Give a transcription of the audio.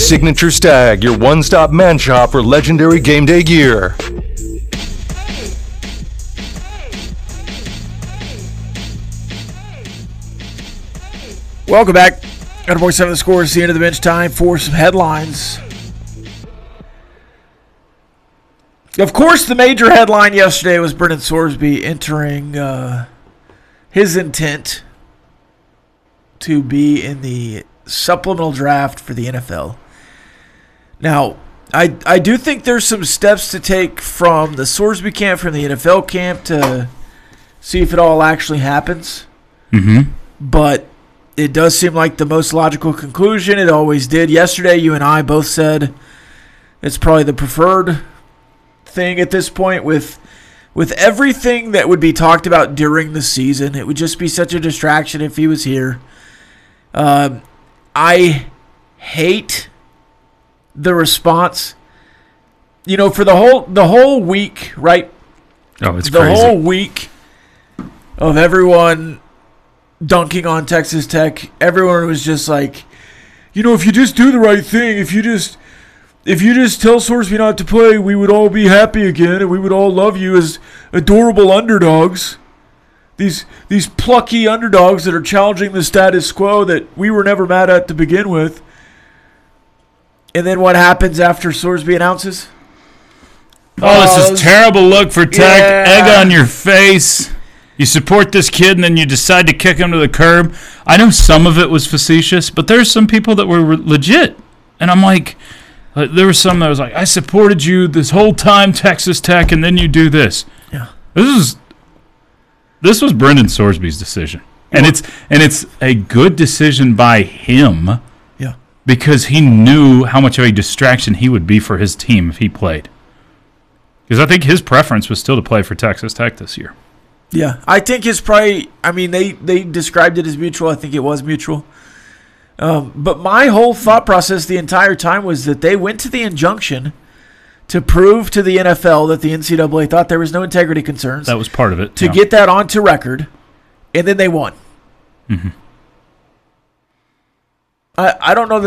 Signature Stag, your one-stop man shop for legendary game day gear. Welcome back. Got a voice on the score. It's the end of the bench. Time for some headlines. Of course, the major headline yesterday was Brendan Sorsby entering his intent to be in the supplemental draft for the NFL. Now, I do think there's some steps to take from the Sorsby camp, from the NFL camp, to see if it all actually happens. Mm-hmm. But it does seem like the most logical conclusion. It always did. Yesterday, you and I both said it's probably the preferred thing at this point. With everything that would be talked about during the season, it would just be such a distraction if he was here. I hate the response. You know, for the whole week, right? Oh, it's the crazy. whole week of everyone dunking on Texas Tech. Everyone was just like, you know, if you just do the right thing, if you just tell Sorsby not to play, we would all be happy again, and we would all love you as adorable underdogs. These plucky underdogs that are challenging the status quo that we were never mad at to begin with. And then what happens after Sorsby announces? This is terrible look for Tech. Yeah. Egg on your face. You support this kid, and then you decide to kick him to the curb. I know some of it was facetious, but there's some people that were legit. And I'm like, there was some that was like, I supported you this whole time, Texas Tech, and then you do this. Yeah. This was Brendan Sorsby's decision. And it's a good decision by him. Yeah. Because he knew how much of a distraction he would be for his team if he played. Because I think his preference was still to play for Texas Tech this year. Yeah, I think it's probably, I mean, they described it as mutual. I think it was mutual. But my whole thought process the entire time was that they went to the injunction to prove to the NFL that the NCAA thought there was no integrity concerns. That was part of it. To get that onto record, and then they won. Mm-hmm. I don't know that